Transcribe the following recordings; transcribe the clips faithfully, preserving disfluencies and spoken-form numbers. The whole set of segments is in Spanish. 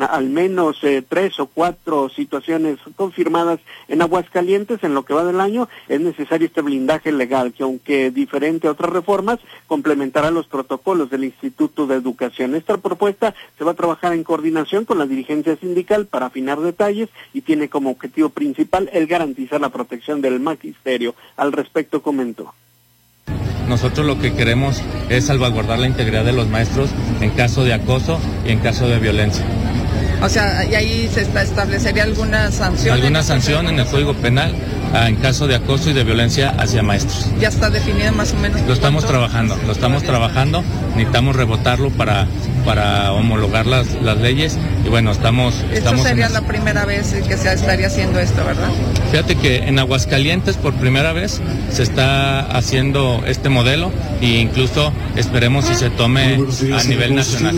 al menos eh, tres o cuatro situaciones confirmadas en Aguascalientes en lo que va del año, es necesario este blindaje legal que, aunque diferente a otras reformas, complementará los protocolos del Instituto de Educación. Esta propuesta se va a trabajar en coordinación con la dirigencia sindical para afinar detalles y tiene como objetivo principal el garantizar la protección del magisterio. Al respecto comentó: nosotros lo que queremos es salvaguardar la integridad de los maestros en caso de acoso y en caso de violencia. O sea, ¿y ahí se establecería alguna sanción? Alguna sanción en el Código Penal en caso de acoso y de violencia hacia maestros. ¿Ya está definido más o menos? Lo estamos trabajando, lo estamos trabajando, necesitamos rebotarlo para, para homologar las, las leyes y bueno, estamos... Esto estamos sería en... la primera vez que se estaría haciendo esto, ¿verdad? Fíjate que en Aguascalientes por primera vez se está haciendo este modelo e incluso esperemos si se tome a nivel nacional.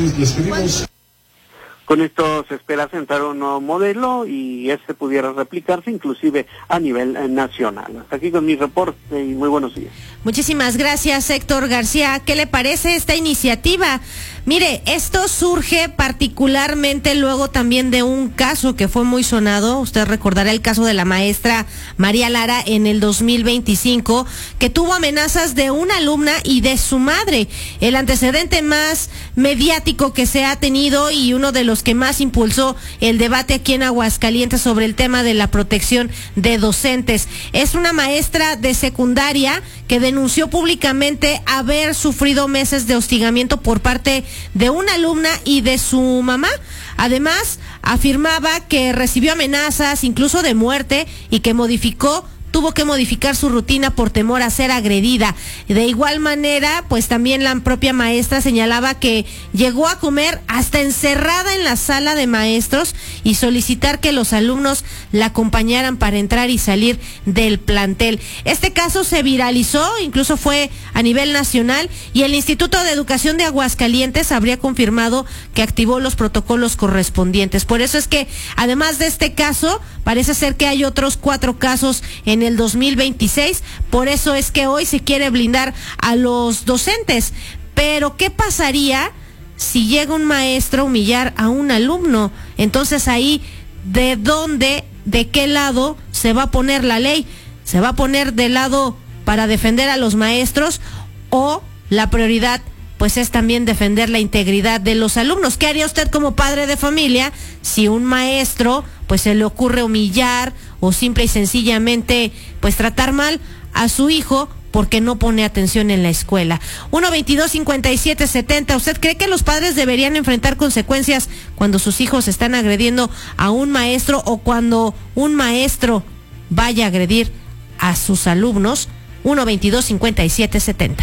Con esto se espera sentar un nuevo modelo y este pudiera replicarse inclusive a nivel eh, nacional. Hasta aquí con mi reporte y muy buenos días. Muchísimas gracias, Héctor García. ¿Qué le parece esta iniciativa? Mire, esto surge particularmente luego también de un caso que fue muy sonado. Usted recordará el caso de la maestra María Lara en el dos mil veinticinco, que tuvo amenazas de una alumna y de su madre. El antecedente más mediático que se ha tenido y uno de los que más impulsó el debate aquí en Aguascalientes sobre el tema de la protección de docentes. Es una maestra de secundaria que denunció públicamente haber sufrido meses de hostigamiento por parte de una alumna y de su mamá. Además, afirmaba que recibió amenazas, incluso de muerte, y que modificó tuvo que modificar su rutina por temor a ser agredida. De igual manera, pues también la propia maestra señalaba que llegó a comer hasta encerrada en la sala de maestros y solicitar que los alumnos la acompañaran para entrar y salir del plantel. Este caso se viralizó, incluso fue a nivel nacional, y el Instituto de Educación de Aguascalientes habría confirmado que activó los protocolos correspondientes. Por eso es que, además de este caso, parece ser que hay otros cuatro casos en el dos mil veintiséis, por eso es que hoy se quiere blindar a los docentes. Pero ¿qué pasaría si llega un maestro a humillar a un alumno? Entonces ahí, ¿de dónde, de qué lado se va a poner la ley? ¿Se va a poner del lado para defender a los maestros o la prioridad pues es también defender la integridad de los alumnos? ¿Qué haría usted como padre de familia si un maestro pues se le ocurre humillar o simple y sencillamente pues tratar mal a su hijo porque no pone atención en la escuela? uno veintidós cincuenta y siete setenta. ¿Usted cree que los padres deberían enfrentar consecuencias cuando sus hijos están agrediendo a un maestro o cuando un maestro vaya a agredir a sus alumnos? uno veintidós cincuenta y siete setenta.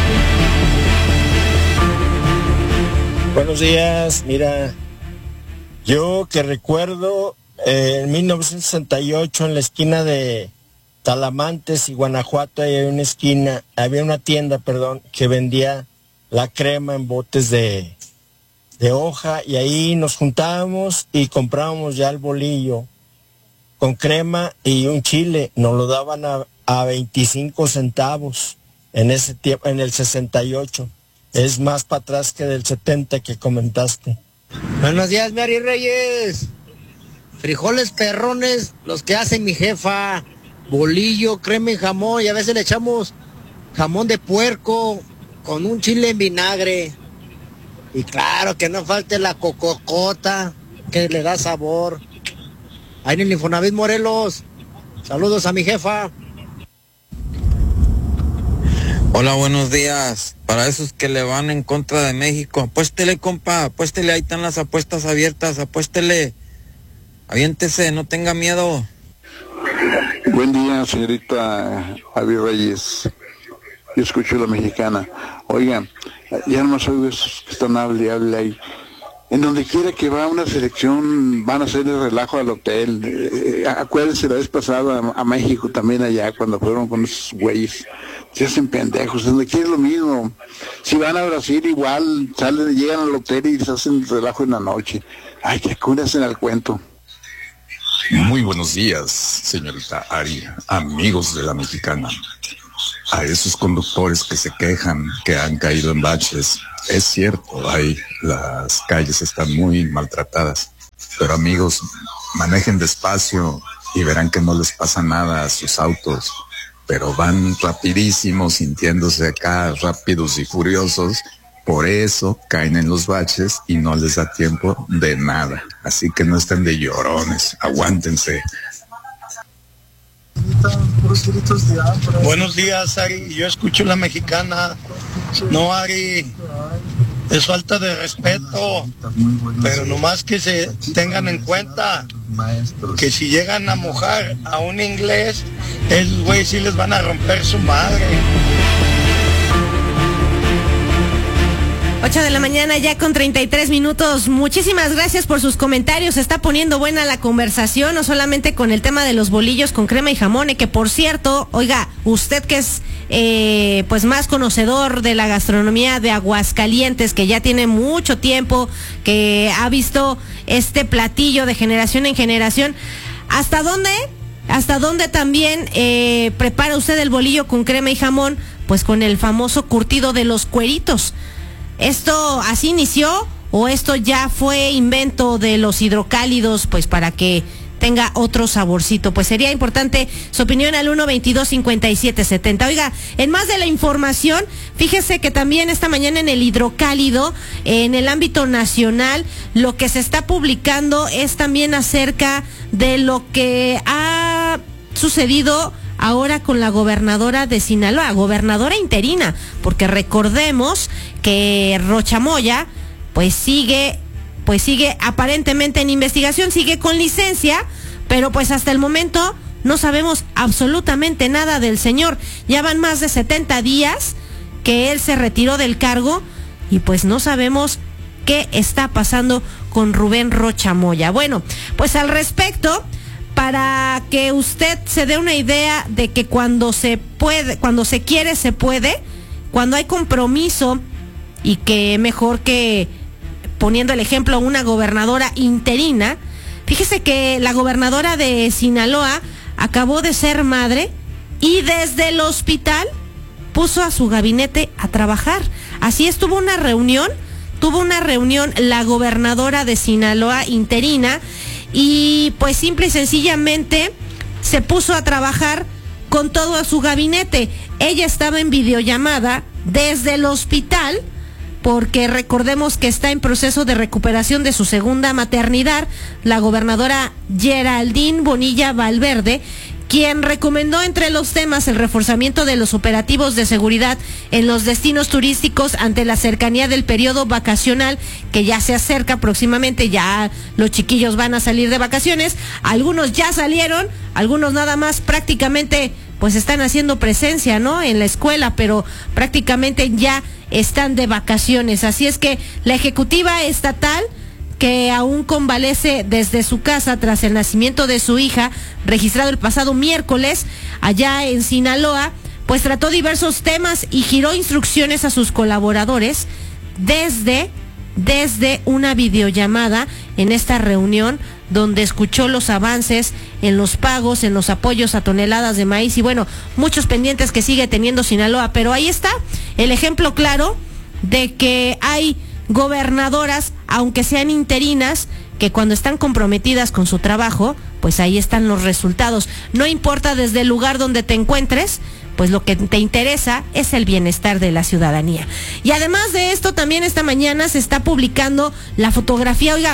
Buenos días, mira, yo que recuerdo eh, en mil novecientos sesenta y ocho en la esquina de Talamantes y Guanajuato había una esquina, había una tienda, perdón, que vendía la crema en botes de, de hoja y ahí nos juntábamos y comprábamos ya el bolillo con crema y un chile, nos lo daban a, a veinticinco centavos en ese tiempo, en el sesenta y ocho. Es más para atrás que del setenta que comentaste. Buenos días, Mary Reyes. Frijoles perrones, los que hace mi jefa. Bolillo, crema y jamón. Y a veces le echamos jamón de puerco con un chile en vinagre. Y claro, que no falte la cococota, que le da sabor. Ahí en el Infonavit Morelos. Saludos a mi jefa. Hola, buenos días. Para esos que le van en contra de México, apuéstele, compa, apuéstele, ahí están las apuestas abiertas, apuéstele, aviéntese, no tenga miedo. Buen día, señorita Avi Reyes. Yo escucho la mexicana. Oiga, ya no más oigo esos que están hable y hable ahí. En donde quiera que va una selección, van a hacer el relajo al hotel. Eh, acuérdense la vez pasada a, a México también allá, cuando fueron con esos güeyes. Se hacen pendejos, donde quiera lo mismo. Si van a Brasil igual, salen, llegan al hotel y se hacen relajo en la noche. Ay, que curas en el cuento. Muy buenos días, señorita Ari, amigos de la mexicana. A esos conductores que se quejan que han caído en baches, es cierto, ahí las calles están muy maltratadas, Pero amigos, manejen despacio y verán que no les pasa nada a sus autos, pero van rapidísimos, sintiéndose acá rápidos y furiosos. Por eso caen en los baches y no les da tiempo de nada. Así que no estén de llorones, aguántense. Buenos días, Ari. Yo escucho la mexicana. No, Ari, es falta de respeto, pero nomás que se tengan en cuenta que si llegan a mojar a un inglés, esos güeyes sí les van a romper su madre. ocho de la mañana ya con treinta y tres minutos. Muchísimas gracias por sus comentarios. Se está poniendo buena la conversación, no solamente con el tema de los bolillos con crema y jamón, que por cierto, oiga, usted que es eh, pues más conocedor de la gastronomía de Aguascalientes, que ya tiene mucho tiempo, que ha visto este platillo de generación en generación, ¿hasta dónde? ¿Hasta dónde también eh, prepara usted el bolillo con crema y jamón? Pues con el famoso curtido de los cueritos. ¿Esto así inició o esto ya fue invento de los hidrocálidos, pues para que tenga otro saborcito? Pues sería importante su opinión al uno veintidós cincuenta y siete setenta. Oiga, en más de la información, fíjese que también esta mañana en el hidrocálido, en el ámbito nacional, lo que se está publicando es también acerca de lo que ha sucedido ahora con la gobernadora de Sinaloa, gobernadora interina, porque recordemos que Rocha Moya pues sigue, pues sigue aparentemente en investigación, sigue con licencia, pero pues hasta el momento no sabemos absolutamente nada del señor. Ya van más de setenta días que él se retiró del cargo y pues no sabemos qué está pasando con Rubén Rocha Moya. Bueno, pues al respecto, para que usted se dé una idea de que cuando se puede, cuando se quiere, se puede, cuando hay compromiso, y que mejor que poniendo el ejemplo una gobernadora interina. Fíjese que la gobernadora de Sinaloa acabó de ser madre y desde el hospital puso a su gabinete a trabajar. Así es, tuvo una reunión, tuvo una reunión la gobernadora de Sinaloa interina, y pues simple y sencillamente se puso a trabajar con todo a su gabinete. Ella estaba en videollamada desde el hospital, porque recordemos que está en proceso de recuperación de su segunda maternidad, la gobernadora Geraldine Bonilla Valverde, quien recomendó entre los temas el reforzamiento de los operativos de seguridad en los destinos turísticos ante la cercanía del periodo vacacional que ya se acerca próximamente. Ya los chiquillos van a salir de vacaciones, algunos ya salieron, algunos nada más prácticamente pues están haciendo presencia, ¿no?, en la escuela, pero prácticamente ya están de vacaciones. Así es que la ejecutiva estatal, que aún convalece desde su casa tras el nacimiento de su hija, registrado el pasado miércoles allá en Sinaloa, pues trató diversos temas y giró instrucciones a sus colaboradores desde, desde una videollamada en esta reunión, donde escuchó los avances en los pagos, en los apoyos a toneladas de maíz y bueno, muchos pendientes que sigue teniendo Sinaloa. Pero ahí está el ejemplo claro de que hay gobernadoras, aunque sean interinas, que cuando están comprometidas con su trabajo, pues ahí están los resultados. No importa desde el lugar donde te encuentres, pues lo que te interesa es el bienestar de la ciudadanía. Y además de esto, también esta mañana se está publicando la fotografía, oiga,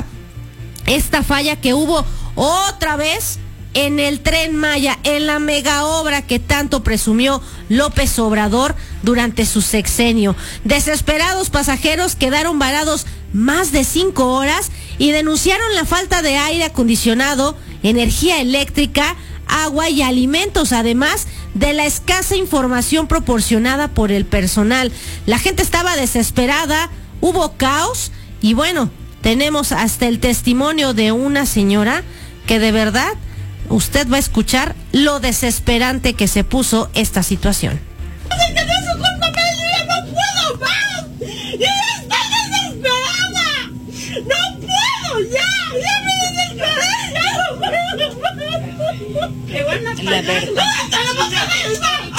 esta falla que hubo otra vez en el Tren Maya, en la mega obra que tanto presumió López Obrador durante su sexenio. Desesperados pasajeros quedaron varados más de cinco horas y denunciaron la falta de aire acondicionado, energía eléctrica, agua y alimentos, además de la escasa información proporcionada por el personal. La gente estaba desesperada, hubo caos y bueno, tenemos hasta el testimonio de una señora que de verdad usted va a escuchar lo desesperante que se puso esta situación. ¡Es que no es su culpa, pero yo ya no puedo más! ¡Yo ya estoy desesperada! ¡No puedo ya! ¡Ya me desesperé! ¡Ya no puedo! ¡Qué buena palabra! ¿Dónde está la mujer?